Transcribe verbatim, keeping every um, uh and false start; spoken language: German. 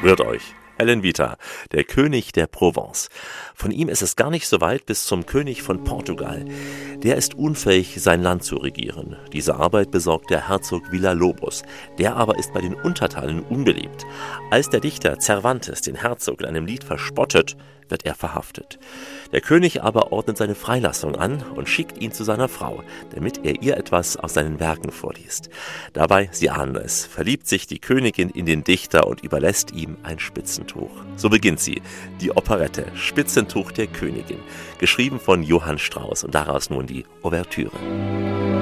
Rührt euch. Helen Vita, der König der Provence. Von ihm ist es gar nicht so weit bis zum König von Portugal. Der ist unfähig, sein Land zu regieren. Diese Arbeit besorgt der Herzog Villa-Lobos. Der aber ist bei den Untertanen unbeliebt. Als der Dichter Cervantes den Herzog in einem Lied verspottet, wird er verhaftet. Der König aber ordnet seine Freilassung an und schickt ihn zu seiner Frau, damit er ihr etwas aus seinen Werken vorliest. Dabei, Sie ahnen es, verliebt sich die Königin in den Dichter und überlässt ihm ein Spitzentuch. So beginnt sie, die Operette Spitzentuch der Königin, geschrieben von Johann Strauss und daraus nun die Ouvertüre.